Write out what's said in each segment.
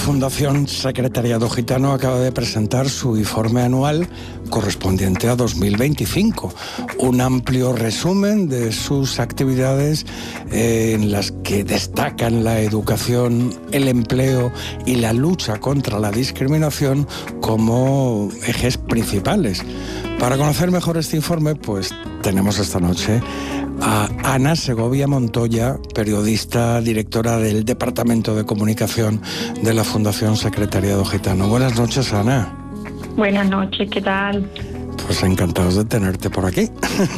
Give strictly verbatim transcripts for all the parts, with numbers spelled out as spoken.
Fundación Secretariado Gitano acaba de presentar su informe anual correspondiente a dos mil veinticinco. Un amplio resumen de sus actividades eh, en las que destacan la educación, el empleo y la lucha contra la discriminación como ejes principales. Para conocer mejor este informe, pues tenemos esta noche a Ana Segovia Montoya, periodista, directora del Departamento de Comunicación de la Fundación Secretariado Gitano. Buenas noches, Ana. Buenas noches, ¿qué tal? Pues encantados de tenerte por aquí.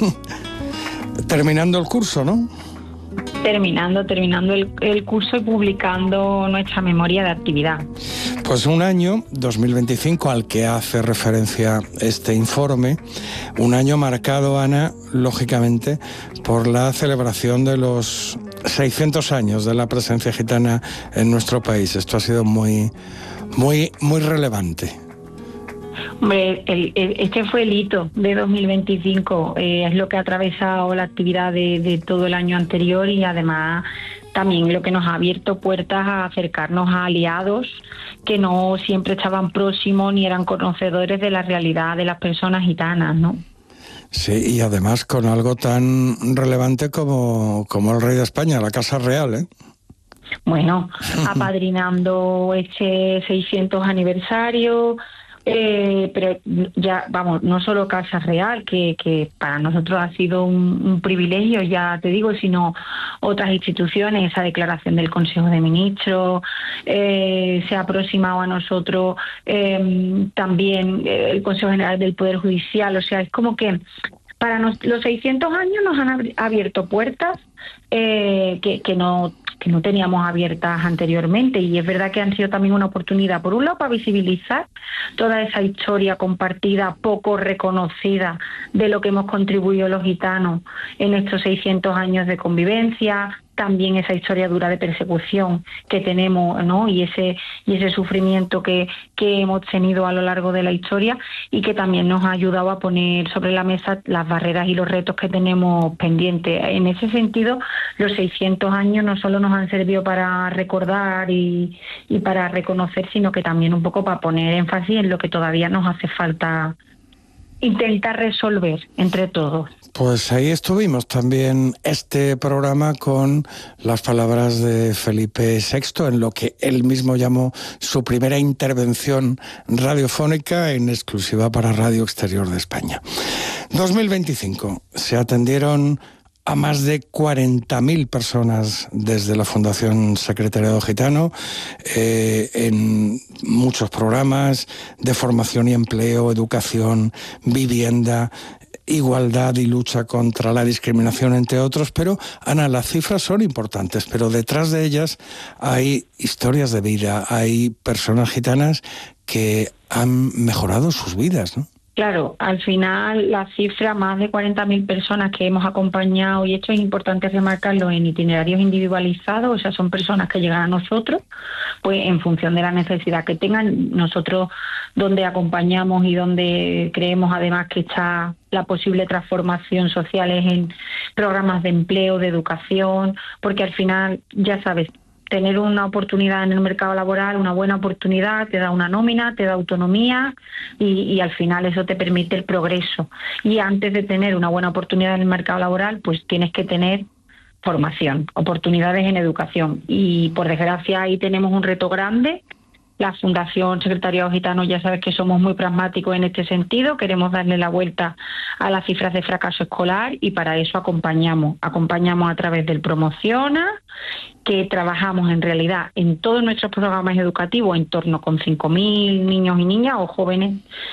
Terminando el curso, ¿no? Terminando, terminando el, el curso y publicando nuestra memoria de actividad. Pues un año, dos mil veinticinco, al que hace referencia este informe, un año marcado, Ana, lógicamente, por la celebración de los seiscientos años de la presencia gitana en nuestro país. Esto ha sido muy, muy, muy relevante. Hombre, el, el, este fue el hito de dos mil veinticinco, eh, es lo que ha atravesado la actividad de, de todo el año anterior y además también lo que nos ha abierto puertas a acercarnos a aliados que no siempre estaban próximos ni eran conocedores de la realidad de las personas gitanas, ¿no? Sí, y además con algo tan relevante como, como el rey de España, la Casa Real, ¿eh? Bueno, apadrinando este seiscientos aniversario. Eh, pero ya, vamos, no solo Casa Real, que, que para nosotros ha sido un, un privilegio, ya te digo, sino otras instituciones, esa declaración del Consejo de Ministros, eh, se ha aproximado a nosotros eh, también eh, el Consejo General del Poder Judicial, o sea, es como que para nos, los seiscientos años nos han abierto puertas eh, que, que no... que no teníamos abiertas anteriormente, y es verdad que han sido también una oportunidad, por un lado, para visibilizar toda esa historia compartida, poco reconocida, de lo que hemos contribuido los gitanos en estos seiscientos años de convivencia, también esa historia dura de persecución que tenemos, ¿no? y ese y ese sufrimiento que, que hemos tenido a lo largo de la historia, y que también nos ha ayudado a poner sobre la mesa las barreras y los retos que tenemos pendientes. En ese sentido, los seiscientos años no solo nos han servido para recordar y, y para reconocer, sino que también un poco para poner énfasis en lo que todavía nos hace falta intentar resolver entre todos. Pues ahí estuvimos también este programa con las palabras de Felipe sexto en lo que él mismo llamó su primera intervención radiofónica en exclusiva para Radio Exterior de España. dos mil veinticinco se atendieron a más de cuarenta mil personas desde la Fundación Secretariado Gitano eh, en muchos programas de formación y empleo, educación, vivienda, igualdad y lucha contra la discriminación, entre otros. Pero, Ana, las cifras son importantes, pero detrás de ellas hay historias de vida, hay personas gitanas que han mejorado sus vidas, ¿no? Claro, al final la cifra, más de cuarenta mil personas que hemos acompañado, y esto es importante remarcarlo, en itinerarios individualizados, o sea, son personas que llegan a nosotros, pues en función de la necesidad que tengan. Nosotros donde acompañamos y donde creemos además que está la posible transformación social es en programas de empleo, de educación, porque al final, ya sabes, tener una oportunidad en el mercado laboral, una buena oportunidad, te da una nómina, te da autonomía y, y al final eso te permite el progreso. Y antes de tener una buena oportunidad en el mercado laboral, pues tienes que tener formación, oportunidades en educación. Y por desgracia ahí tenemos un reto grande. La Fundación Secretariado Gitano, ya sabes que somos muy pragmáticos en este sentido, queremos darle la vuelta a las cifras de fracaso escolar y para eso acompañamos, acompañamos a través del Promociona, que trabajamos en realidad en todos nuestros programas educativos en torno con cinco mil niños y niñas o jóvenes,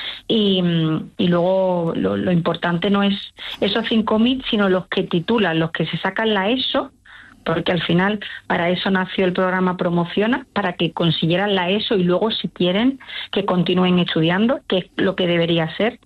y, y luego lo, lo importante no es esos cinco mil, sino los que titulan, los que se sacan la ESO, porque al final para eso nació el programa Promociona, para que consiguieran la ESO y luego, si quieren, que continúen estudiando, que es lo que debería ser,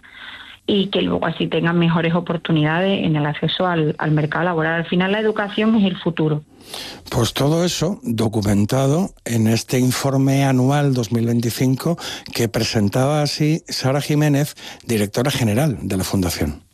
y que luego así tengan mejores oportunidades en el acceso al, al mercado laboral. Al final la educación es el futuro. Pues todo eso documentado en este informe anual dos mil veinticinco que presentaba así Sara Jiménez, directora general de la Fundación.